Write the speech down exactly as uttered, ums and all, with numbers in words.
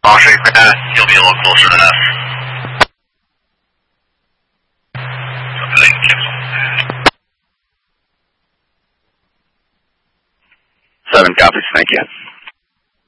Foxtrot, uh, you'll be a little closer than us. Okay, cancel. Seven copies, thank you.